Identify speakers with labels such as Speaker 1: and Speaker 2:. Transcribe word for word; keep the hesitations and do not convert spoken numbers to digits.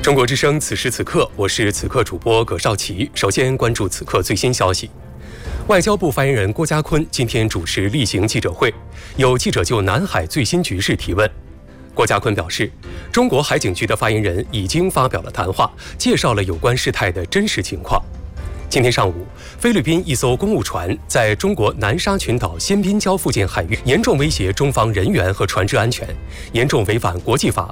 Speaker 1: 中国之声，此时此刻，我是此刻主播葛少奇。首先关注此刻最新消息。外交部发言人郭家坤今天主持例行记者会，有记者就南海最新局势提问。郭家坤表示，中国海警局的发言人已经发表了谈话，介绍了有关事态的真实情况。今天上午，菲律宾一艘公务船在中国南沙群岛仙滨礁附近海域严重威胁中方人员和船只安全，严重违反国际法